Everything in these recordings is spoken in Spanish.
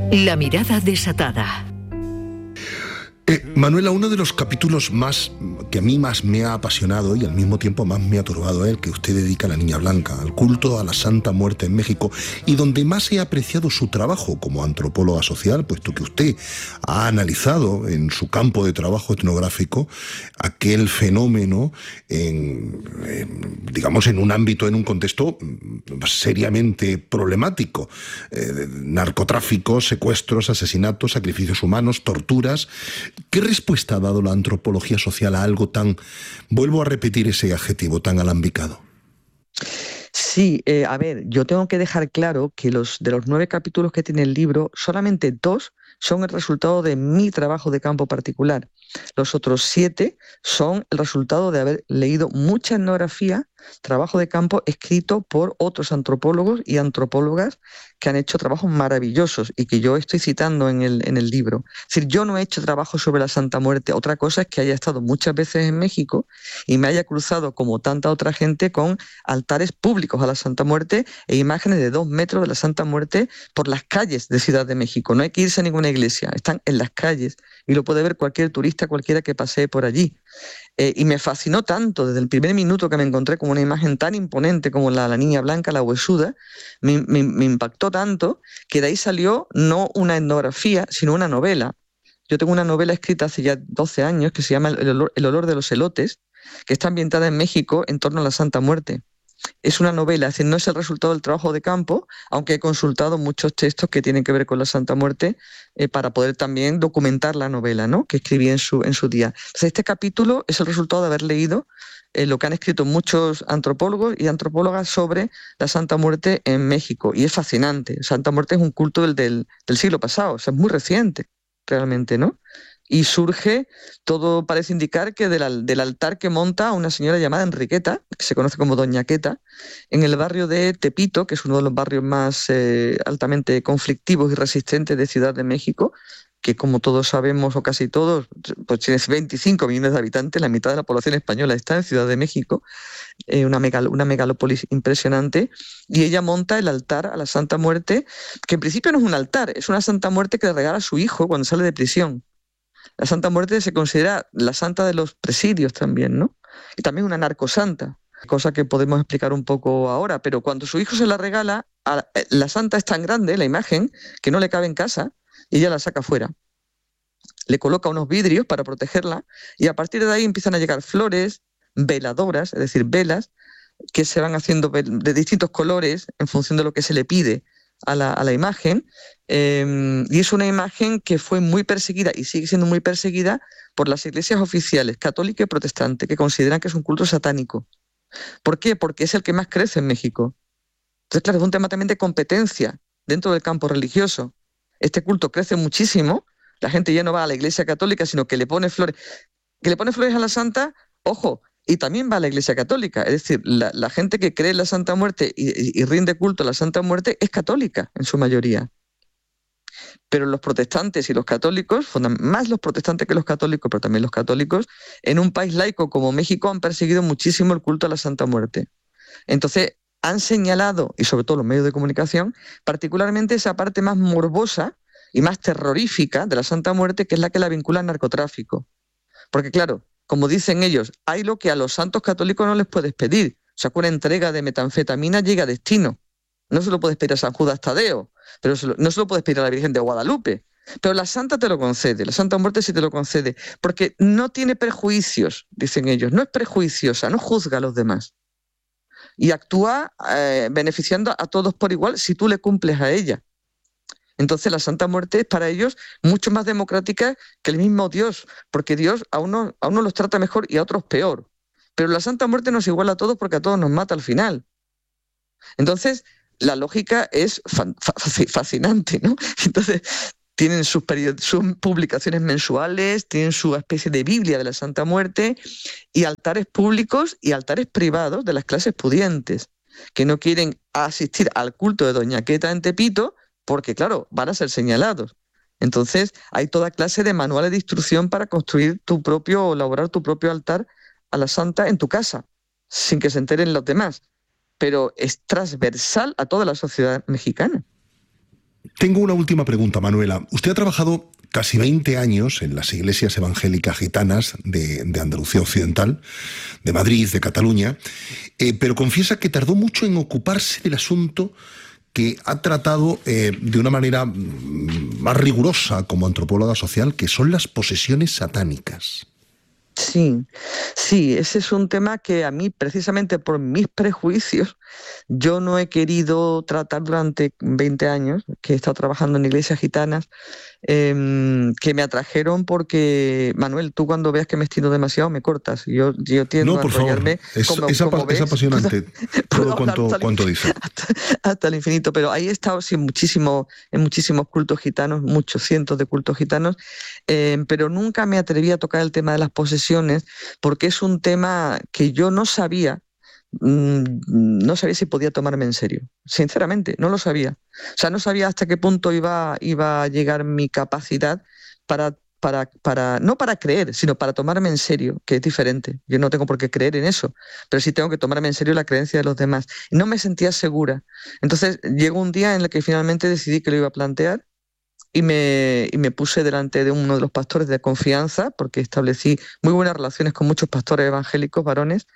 La mirada desatada. Manuela, uno de los capítulos que a mí más me ha apasionado y al mismo tiempo más me ha turbado es el que usted dedica a la Niña Blanca, al culto a la Santa Muerte en México, y donde más he apreciado su trabajo como antropóloga social, puesto que usted ha analizado en su campo de trabajo etnográfico aquel fenómeno digamos, en un ámbito, en un contexto seriamente problemático. Narcotráfico, secuestros, asesinatos, sacrificios humanos, torturas. ¿Qué respuesta ha dado la antropología social a algo tan, vuelvo a repetir ese adjetivo, tan alambicado? Sí, a ver, yo tengo que dejar claro que de los 9 capítulos que tiene el libro, solamente 2 son el resultado de mi trabajo de campo particular. Los otros 7 son el resultado de haber leído mucha etnografía, trabajo de campo escrito por otros antropólogos y antropólogas que han hecho trabajos maravillosos y que yo estoy citando en el libro. Es decir, yo no he hecho trabajo sobre la Santa Muerte. Otra cosa es que haya estado muchas veces en México y me haya cruzado, como tanta otra gente, con altares públicos a la Santa Muerte e imágenes de 2 metros de la Santa Muerte por las calles de Ciudad de México. No hay que irse a ninguna iglesia, están en las calles y lo puede ver cualquier turista, cualquiera que pasee por allí. Y me fascinó tanto desde el primer minuto que me encontré con una imagen tan imponente como la Niña Blanca, la huesuda, me impactó tanto que de ahí salió no una etnografía, sino una novela. Yo tengo una novela escrita hace ya 12 años que se llama El olor de los elotes, que está ambientada en México en torno a la Santa Muerte. Es una novela, es decir, no es el resultado del trabajo de campo, aunque he consultado muchos textos que tienen que ver con la Santa Muerte para poder también documentar la novela, ¿no?, que escribí en su día. Entonces, este capítulo es el resultado de haber leído lo que han escrito muchos antropólogos y antropólogas sobre la Santa Muerte en México, y es fascinante. Santa Muerte es un culto del siglo pasado, o sea, es muy reciente, realmente, ¿no? Y surge, todo parece indicar que del altar que monta una señora llamada Enriqueta, que se conoce como Doña Queta, en el barrio de Tepito, que es uno de los barrios más altamente conflictivos y resistentes de Ciudad de México, que como todos sabemos, o casi todos, pues tiene 25 millones de habitantes, la mitad de la población española está en Ciudad de México, una megalópolis impresionante, y ella monta el altar a la Santa Muerte, que en principio no es un altar, es una Santa Muerte que le regala a su hijo cuando sale de prisión. La Santa Muerte se considera la santa de los presidios también, ¿no? Y también una narcosanta, cosa que podemos explicar un poco ahora, pero cuando su hijo se la regala, la santa es tan grande, la imagen, que no le cabe en casa y ella la saca fuera. Le coloca unos vidrios para protegerla y a partir de ahí empiezan a llegar flores, veladoras, es decir, velas, que se van haciendo de distintos colores en función de lo que se le pide a la imagen, y es una imagen que fue muy perseguida y sigue siendo muy perseguida por las iglesias oficiales, católica y protestante, que consideran que es un culto satánico. ¿Por qué? Porque es el que más crece en México. Entonces, claro, es un tema también de competencia dentro del campo religioso. Este culto crece muchísimo, la gente ya no va a la iglesia católica, sino que le pone flores. Que le pone flores a la santa, ojo, y también va a la Iglesia Católica. Es decir, la gente que cree en la Santa Muerte y rinde culto a la Santa Muerte es católica en su mayoría. Pero los protestantes y los católicos, más los protestantes que los católicos, pero también los católicos, en un país laico como México han perseguido muchísimo el culto a la Santa Muerte. Entonces, han señalado, y sobre todo los medios de comunicación, particularmente esa parte más morbosa y más terrorífica de la Santa Muerte, que es la que la vincula al narcotráfico. Porque claro, como dicen ellos, hay lo que a los santos católicos no les puedes pedir. O sea, que una entrega de metanfetamina llega a destino. No se lo puedes pedir a San Judas Tadeo, pero no se lo puedes pedir a la Virgen de Guadalupe. Pero la Santa te lo concede, la Santa Muerte sí te lo concede, porque no tiene prejuicios, dicen ellos, no es prejuiciosa, no juzga a los demás. Y actúa beneficiando a todos por igual si tú le cumples a ella. Entonces la Santa Muerte es para ellos mucho más democrática que el mismo Dios, porque Dios a unos los trata mejor y a otros peor. Pero la Santa Muerte nos iguala a todos porque a todos nos mata al final. Entonces la lógica es fascinante, ¿no? Entonces tienen sus publicaciones mensuales, tienen su especie de Biblia de la Santa Muerte y altares públicos y altares privados de las clases pudientes, que no quieren asistir al culto de Doña Queta en Tepito, porque, claro, van a ser señalados. Entonces, hay toda clase de manuales de instrucción para construir o elaborar tu propio altar a la Santa en tu casa, sin que se enteren los demás. Pero es transversal a toda la sociedad mexicana. Tengo una última pregunta, Manuela. Usted ha trabajado casi 20 años en las iglesias evangélicas gitanas de Andalucía Occidental, de Madrid, de Cataluña, pero confiesa que tardó mucho en ocuparse del asunto que ha tratado de una manera más rigurosa como antropóloga social, que son las posesiones satánicas. Sí, ese es un tema que a mí, precisamente por mis prejuicios, yo no he querido tratar durante 20 años, que he estado trabajando en iglesias gitanas, que me atrajeron porque, Manuel, tú cuando veas que me estiro demasiado me cortas. Yo tiendo a enrollarme. Es apasionante todo cuanto dice. Hasta el infinito, pero ahí he estado en muchísimos cultos gitanos, muchos cientos de cultos gitanos, pero nunca me atreví a tocar el tema de las posesiones porque es un tema que yo no sabía si podía tomarme en serio. Sinceramente, no lo sabía. O sea, no sabía hasta qué punto iba a llegar mi capacidad no para creer, sino para tomarme en serio, que es diferente. Yo no tengo por qué creer en eso, pero sí tengo que tomarme en serio la creencia de los demás. Y no me sentía segura. Entonces llegó un día en el que finalmente decidí que lo iba a plantear y me puse delante de uno de los pastores de confianza, porque establecí muy buenas relaciones con muchos pastores evangélicos varones,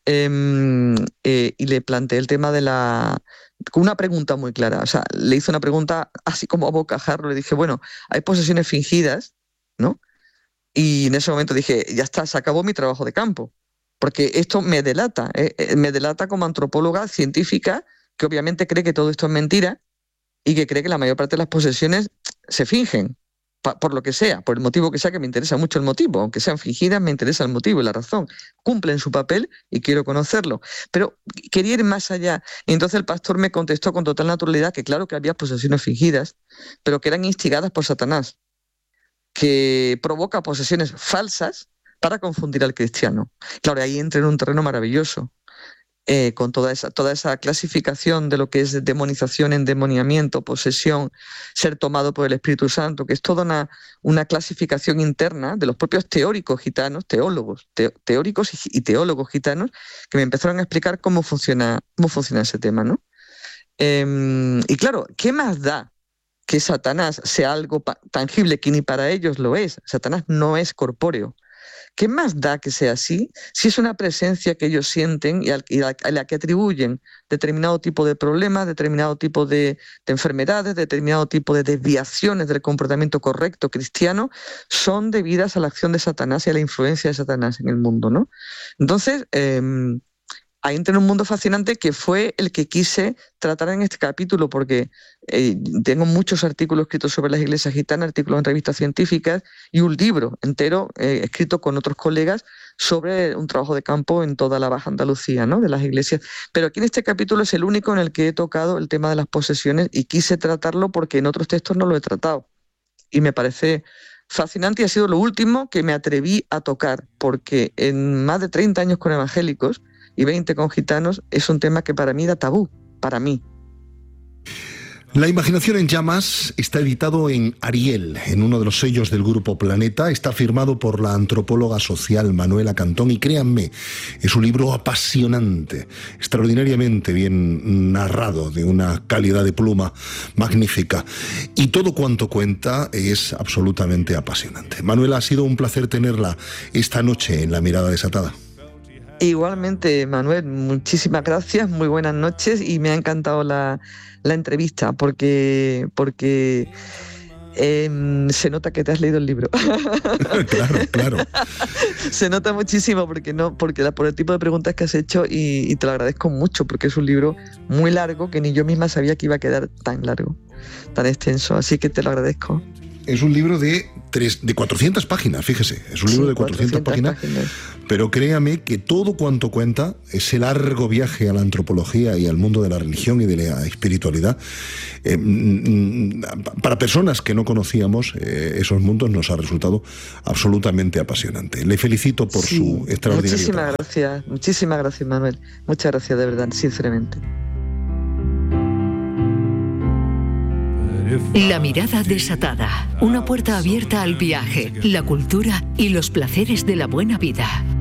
y le planteé el tema con una pregunta muy clara. O sea, le hice una pregunta así como a bocajarro, le dije, bueno, hay posesiones fingidas, ¿no? Y en ese momento dije, ya está, se acabó mi trabajo de campo, porque esto me delata como antropóloga científica, que obviamente cree que todo esto es mentira y que cree que la mayor parte de las posesiones se fingen, por lo que sea, por el motivo que sea, que me interesa mucho el motivo, aunque sean fingidas, me interesa el motivo y la razón. Cumplen su papel y quiero conocerlo. Pero quería ir más allá. Y entonces el pastor me contestó con total naturalidad que claro que había posesiones fingidas, pero que eran instigadas por Satanás, que provoca posesiones falsas para confundir al cristiano. Claro, ahí entré en un terreno maravilloso, con toda esa clasificación de lo que es demonización, endemoniamiento, posesión, ser tomado por el Espíritu Santo, que es toda una clasificación interna de los propios teóricos gitanos, teóricos y teólogos gitanos, que me empezaron a explicar cómo funciona ese tema, ¿no? Y claro, ¿qué más da que Satanás sea algo tangible, que ni para ellos lo es? Satanás no es corpóreo. ¿Qué más da que sea así si es una presencia que ellos sienten y a la que atribuyen determinado tipo de problemas, determinado tipo de enfermedades, determinado tipo de desviaciones del comportamiento correcto cristiano, son debidas a la acción de Satanás y a la influencia de Satanás en el mundo, ¿no? Entonces, ahí entré en un mundo fascinante que fue el que quise tratar en este capítulo, porque tengo muchos artículos escritos sobre las iglesias gitanas, artículos en revistas científicas y un libro entero escrito con otros colegas sobre un trabajo de campo en toda la Baja Andalucía, ¿no?, de las iglesias. Pero aquí en este capítulo es el único en el que he tocado el tema de las posesiones y quise tratarlo porque en otros textos no lo he tratado. Y me parece fascinante y ha sido lo último que me atreví a tocar, porque en más de 30 años con evangélicos y 20 con gitanos, es un tema que para mí da tabú, para mí. La imaginación en llamas está editado en Ariel, en uno de los sellos del Grupo Planeta. Está firmado por la antropóloga social Manuela Cantón y créanme, es un libro apasionante, extraordinariamente bien narrado, de una calidad de pluma magnífica. Y todo cuanto cuenta es absolutamente apasionante. Manuela, ha sido un placer tenerla esta noche en La Mirada Desatada. Igualmente, Manuel, muchísimas gracias, muy buenas noches y me ha encantado la entrevista porque se nota que te has leído el libro. Claro. Se nota muchísimo por el tipo de preguntas que has hecho y te lo agradezco mucho porque es un libro muy largo que ni yo misma sabía que iba a quedar tan largo, tan extenso, así que te lo agradezco. Es un libro de 400 páginas, fíjese, es un libro de 400 páginas, pero créame que todo cuanto cuenta, ese largo viaje a la antropología y al mundo de la religión y de la espiritualidad, para personas que no conocíamos esos mundos, nos ha resultado absolutamente apasionante. Le felicito por su extraordinario trabajo. Muchísimas gracias, Manuel. Muchas gracias, de verdad, sinceramente. La Mirada Desatada, una puerta abierta al viaje, la cultura y los placeres de la buena vida.